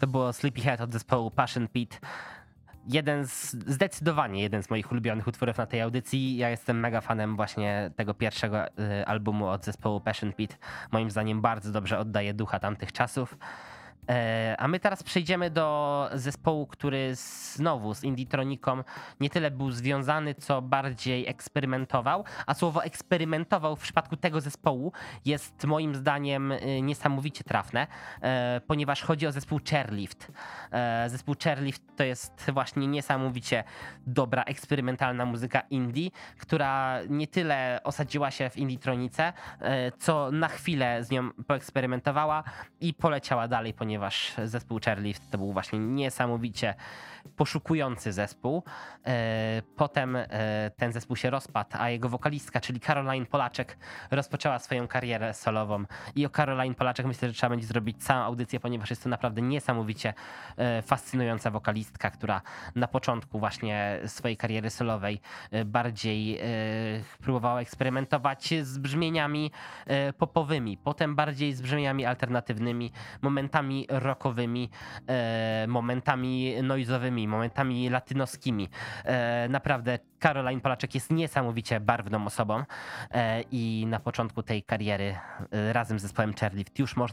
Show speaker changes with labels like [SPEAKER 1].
[SPEAKER 1] To było Sleepyhead od zespołu Passion Pit. Zdecydowanie jeden z moich ulubionych utworów na tej audycji. Ja jestem mega fanem właśnie tego pierwszego albumu od zespołu Passion Pit. Moim zdaniem bardzo dobrze oddaje ducha tamtych czasów. A my teraz przejdziemy do zespołu, który znowu z Indietroniką nie tyle był związany, co bardziej eksperymentował, a słowo eksperymentował w przypadku tego zespołu jest moim zdaniem niesamowicie trafne, ponieważ chodzi o zespół Chairlift. Zespół Chairlift to jest właśnie niesamowicie dobra, eksperymentalna muzyka indie, która nie tyle osadziła się w Indietronice, co na chwilę z nią poeksperymentowała i poleciała dalej, ponieważ zespół Chairlift to był właśnie niesamowicie poszukujący zespół. Potem ten zespół się rozpadł, a jego wokalistka, czyli Caroline Polaczek, rozpoczęła swoją karierę solową. I o Caroline Polaczek myślę, że trzeba będzie zrobić całą audycję, ponieważ jest to naprawdę niesamowicie fascynująca wokalistka, która na początku właśnie swojej kariery solowej bardziej próbowała eksperymentować z brzmieniami popowymi, potem bardziej z brzmieniami alternatywnymi, momentami rockowymi, momentami noizowymi, momentami latynoskimi. Naprawdę Caroline Polaczek jest niesamowicie barwną osobą i na początku tej kariery razem z zespołem Chairlift już można